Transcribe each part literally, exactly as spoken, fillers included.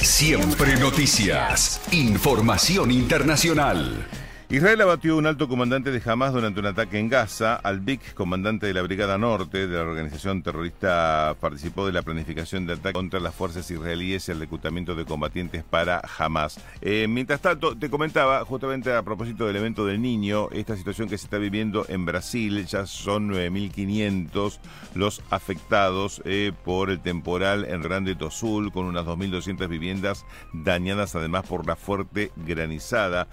Siempre noticias. Información internacional. Israel abatió a un alto comandante de Hamas durante un ataque en Gaza. Al-Bik, comandante de la Brigada Norte de la organización terrorista, participó de la planificación de ataque contra las fuerzas israelíes y el reclutamiento de combatientes para Hamas. Eh, mientras tanto, te comentaba, justamente a propósito del evento del Niño, esta situación que se está viviendo en Brasil. Ya son nueve mil quinientos los afectados eh, por el temporal en Grande do Sul, con unas dos mil doscientas viviendas dañadas, además por la fuerte granizada,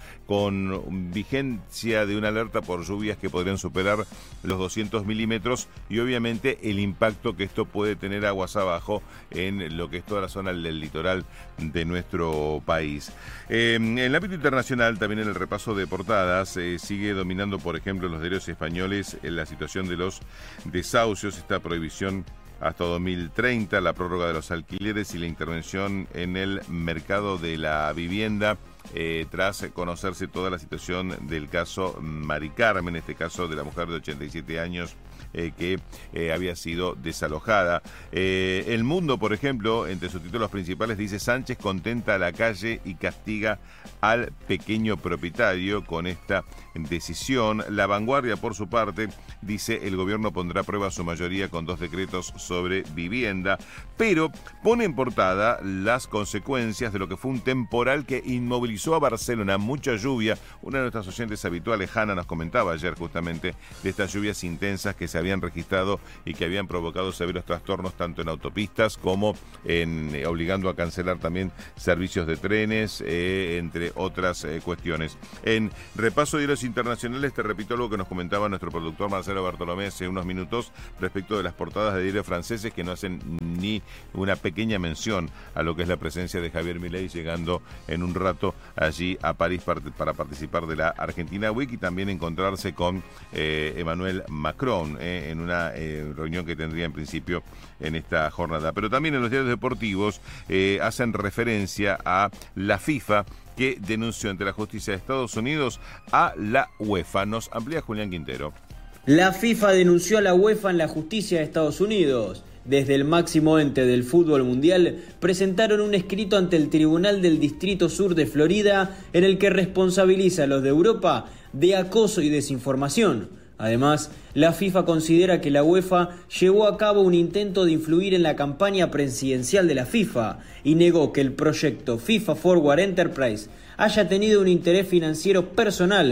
con vigencia de una alerta por lluvias que podrían superar los doscientos milímetros y obviamente el impacto que esto puede tener aguas abajo en lo que es toda la zona del litoral de nuestro país. Eh, en el ámbito internacional, también en el repaso de portadas, eh, sigue dominando, por ejemplo, en los diarios españoles en la situación de los desahucios, esta prohibición hasta dos mil treinta, la prórroga de los alquileres y la intervención en el mercado de la vivienda. Eh, tras conocerse toda la situación del caso Mari Carmen, en este caso de la mujer de ochenta y siete años eh, que eh, había sido desalojada. Eh, El Mundo, por ejemplo, entre sus títulos principales dice: Sánchez contenta a la calle y castiga al pequeño propietario con esta decisión. La Vanguardia, por su parte, dice: el gobierno pondrá a prueba su mayoría con dos decretos sobre vivienda, pero pone en portada las consecuencias de lo que fue un temporal que inmovilizó a Barcelona, mucha lluvia. Una de nuestras oyentes habituales, Hanna, nos comentaba ayer justamente de estas lluvias intensas que se habían registrado y que habían provocado severos trastornos tanto en autopistas como en eh, obligando a cancelar también servicios de trenes, eh, entre otras eh, cuestiones. En repaso de los internacionales, te repito algo que nos comentaba nuestro productor Marcelo Bartolomé hace unos minutos respecto de las portadas de diarios franceses que no hacen ni una pequeña mención a lo que es la presencia de Javier Milei llegando en un rato allí a París para, para participar de la Argentina Week y también encontrarse con eh, Emmanuel Macron eh, en una eh, reunión que tendría en principio en esta jornada. Pero también en los diarios deportivos eh, hacen referencia a la FIFA, que denunció ante la justicia de Estados Unidos a la UEFA. Nos amplía Julián Quintero. La FIFA denunció a la UEFA en la justicia de Estados Unidos. Desde el máximo ente del fútbol mundial presentaron un escrito ante el Tribunal del Distrito Sur de Florida en el que responsabiliza a los de Europa de acoso y desinformación. Además, la FIFA considera que la UEFA llevó a cabo un intento de influir en la campaña presidencial de la FIFA y negó que el proyecto FIFA Forward Enterprise haya tenido un interés financiero personal